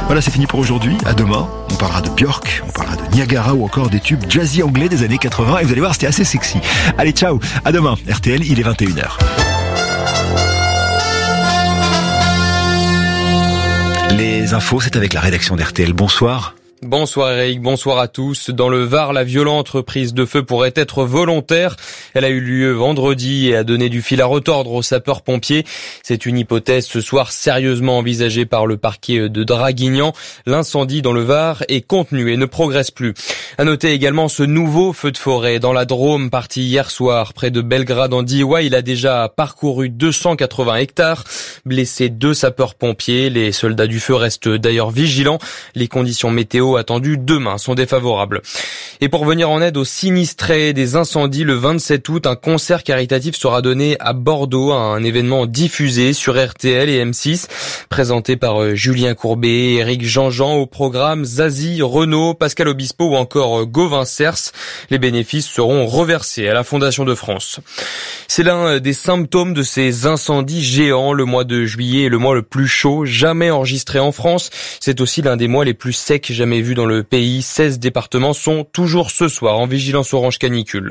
Voilà, c'est fini pour aujourd'hui. À demain, on parlera de Björk, on parlera de Niagara ou encore des tubes jazzy anglais des années 80. Et vous allez voir, c'était assez sexy. Allez, ciao, à demain. RTL, il est 21h. Les infos, c'est avec la rédaction d'RTL. Bonsoir. Bonsoir Eric, bonsoir à tous. Dans le Var, la violente prise de feu pourrait être volontaire. Elle a eu lieu vendredi et a donné du fil à retordre aux sapeurs-pompiers. C'est une hypothèse ce soir sérieusement envisagée par le parquet de Draguignan. L'incendie dans le Var est contenu et ne progresse plus. À noter également ce nouveau feu de forêt dans la Drôme, parti hier soir près de Belgrade en Diois. Il a déjà parcouru 280 hectares, blessé 2 sapeurs-pompiers. Les soldats du feu restent d'ailleurs vigilants. Les conditions météo attendues demain sont défavorables. Et pour venir en aide aux sinistrés des incendies, le 27 août, un concert caritatif sera donné à Bordeaux, un événement diffusé sur RTL et M6, présenté par Julien Courbet, Éric Jean-Jean. Au programme Zazie, Renaud, Pascal Obispo ou encore Gauvin Cers. Les bénéfices seront reversés à la Fondation de France. C'est l'un des symptômes de ces incendies géants. Le mois de juillet est le mois le plus chaud jamais enregistré en France. C'est aussi l'un des mois les plus secs jamais vus dans le pays. 16 départements sont toujours ce soir en vigilance orange canicule.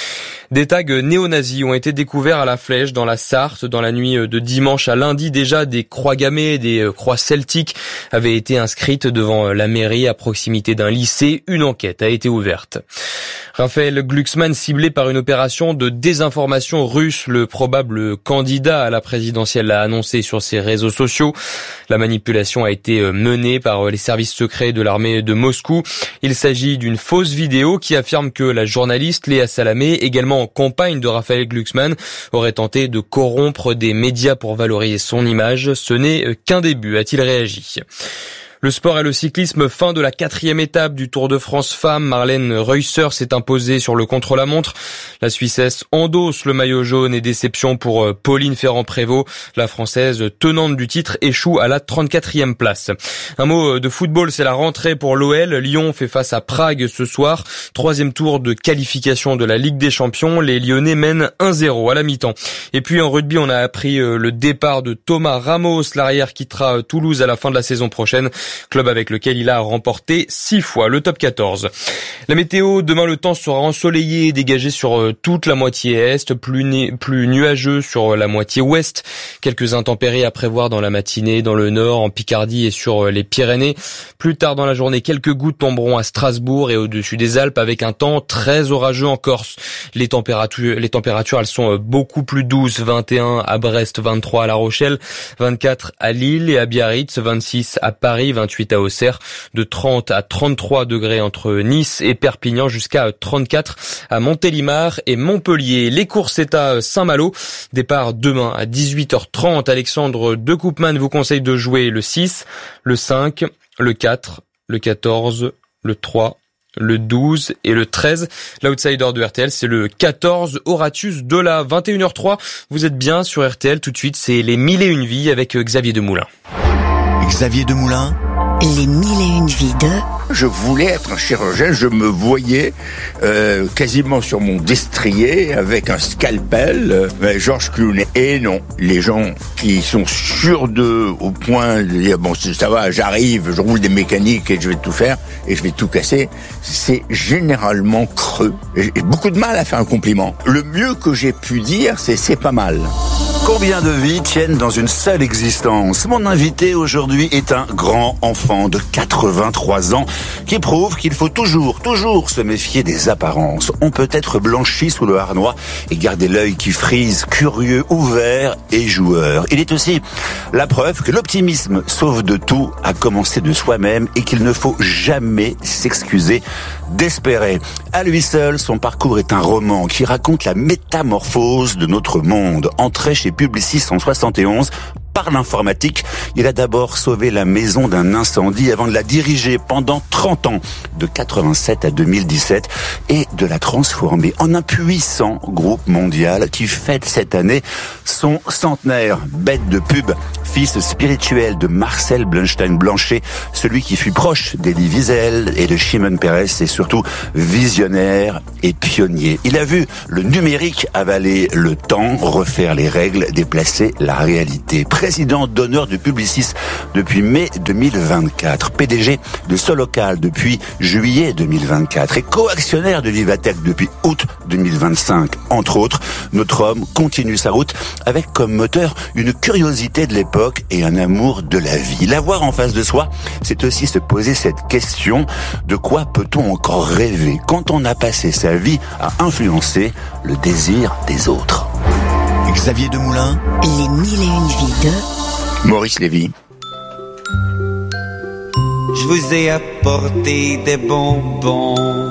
Des tags néo-nazis ont été découverts à la Flèche dans la Sarthe dans la nuit de dimanche à lundi. Déjà, des croix gammées, des croix celtiques avaient été inscrites devant la mairie à proximité d'un lycée. Une enquête a été ouverte. Raphaël Glucksmann ciblé par une opération de désinformation russe. Le probable candidat à la présidentielle l'a annoncé sur ses réseaux sociaux. La manipulation a été menée par les services secrets de l'armée de Moscou. Il s'agit d'une fausse vidéo qui affirme que la journaliste Léa Salamé, également compagne de Raphaël Glucksmann, aurait tenté de corrompre des médias pour valoriser son image. Ce n'est qu'un début, a-t-il réagi. Le sport et le cyclisme, fin de la 4e étape du Tour de France Femmes. Marlène Reusser s'est imposée sur le contre-la-montre. La Suissesse endosse le maillot jaune et déception pour Pauline Ferrand-Prévot. La Française tenante du titre échoue à la 34e place. Un mot de football, c'est la rentrée pour l'OL. Lyon fait face à Prague ce soir. 3e tour de qualification de la Ligue des Champions. Les Lyonnais mènent 1-0 à la mi-temps. Et puis en rugby, on a appris le départ de Thomas Ramos. L'arrière quittera Toulouse à la fin de la saison prochaine. Club avec lequel il a remporté 6 fois le top 14. La météo, demain le temps sera ensoleillé et dégagé sur toute la moitié est, plus nuageux sur la moitié ouest. Quelques intempéries à prévoir dans la matinée dans le nord, en Picardie et sur les Pyrénées. Plus tard dans la journée, quelques gouttes tomberont à Strasbourg et au-dessus des Alpes avec un temps très orageux en Corse. Les températures elles sont beaucoup plus douces, 21 à Brest, 23 à La Rochelle, 24 à Lille et à Biarritz, 26 à Paris, 28 à Auxerre, de 30 à 33 degrés entre Nice et Perpignan, jusqu'à 34 à Montélimar et Montpellier. Les courses, c'est à Saint-Malo. Départ demain à 18h30. Alexandre de Koopman vous conseille de jouer le 6, le 5, le 4, le 14, le 3, le 12 et le 13. L'outsider de RTL, c'est le 14, Horatius de la 21h03. Vous êtes bien sur RTL. Tout de suite, c'est les 1001 vies avec Xavier Demoulin. Xavier Demoulin. Les 1001 vies de... Je voulais être un chirurgien, je me voyais quasiment sur mon destrier avec un scalpel, Georges Clooney. Et non, les gens qui sont sûrs d'eux au point de dire bon ça va, j'arrive, je roule des mécaniques et je vais tout faire et je vais tout casser, c'est généralement creux. J'ai beaucoup de mal à faire un compliment. Le mieux que j'ai pu dire, c'est pas mal. Combien de vies tiennent dans une seule existence? Mon invité aujourd'hui est un grand enfant de 83 ans qui prouve qu'il faut toujours se méfier des apparences. On peut être blanchi sous le harnois et garder l'œil qui frise, curieux, ouvert et joueur. Il est aussi la preuve que l'optimisme sauve de tout, à commencer de soi-même, et qu'il ne faut jamais s'excuser d'espérer. À lui seul, son parcours est un roman qui raconte la métamorphose de notre monde. Entré chez Publicis en 71, par l'informatique, il a d'abord sauvé la maison d'un incendie avant de la diriger pendant 30 ans, de 87 à 2017, et de la transformer en un puissant groupe mondial qui fête cette année son centenaire. Bête de pub, fils spirituel de Marcel Blunstein-Blanchet, celui qui fut proche d'Elie Wiesel et de Shimon Peres, et surtout visionnaire et pionnier. Il a vu le numérique avaler le temps, refaire les règles, déplacer la réalité. président d'honneur de Publicis depuis mai 2024, PDG de Solocal depuis juillet 2024 et co-actionnaire de Vivatech depuis août 2025. Entre autres, notre homme continue sa route avec comme moteur une curiosité de l'époque et un amour de la vie. L'avoir en face de soi, c'est aussi se poser cette question: de quoi peut-on encore rêver quand on a passé sa vie à influencer le désir des autres? Xavier Demoulin. Les 1001 vies de Maurice Lévy. Je vous ai apporté des bonbons.